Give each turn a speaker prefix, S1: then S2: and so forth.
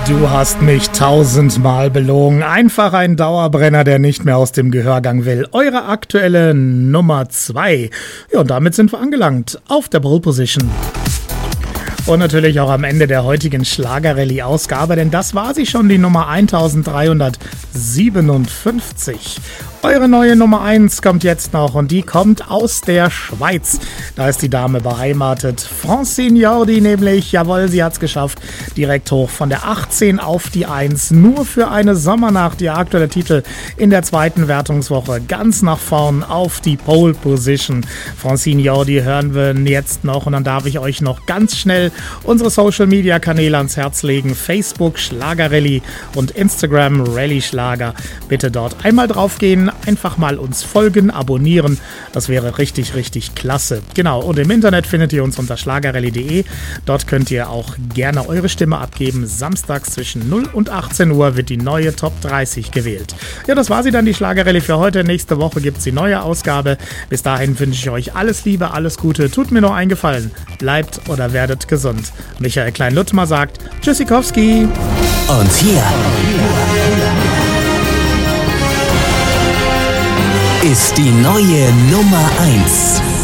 S1: Du hast mich 1000-mal belogen. Einfach ein Dauerbrenner, der nicht mehr aus dem Gehörgang will. Eure aktuelle Nummer 2. Ja, und damit sind wir angelangt auf der Pole Position. Und natürlich auch am Ende der heutigen Schlagerrallye-Ausgabe, denn das war sie schon, die Nummer 1357. Eure neue Nummer 1 kommt jetzt noch und die kommt aus der Schweiz. Da ist die Dame beheimatet. Francine Jordi nämlich, jawohl, sie hat's geschafft. Direkt hoch von der 18 auf die 1. Nur für eine Sommernacht, ihr aktueller Titel in der zweiten Wertungswoche. Ganz nach vorn auf die Pole Position. Francine Jordi hören wir jetzt noch und dann darf ich euch noch ganz schnell unsere Social Media Kanäle ans Herz legen. Facebook Schlagerrallye und Instagram Rallye Schlager. Bitte dort einmal drauf gehen. Einfach mal uns folgen, abonnieren. Das wäre richtig, richtig klasse. Genau, und im Internet findet ihr uns unter schlagerrallye.de. Dort könnt ihr auch gerne eure Stimme abgeben. Samstags zwischen 0 und 18 Uhr wird die neue Top 30 gewählt. Ja, das war sie dann, die Schlagerrallye für heute. Nächste Woche gibt es die neue Ausgabe. Bis dahin wünsche ich euch alles Liebe, alles Gute. Tut mir nur einen Gefallen. Bleibt oder werdet gesund. Michael Klein-Luttmer sagt Tschüssikowski.
S2: Und hier ist die neue Nummer 1.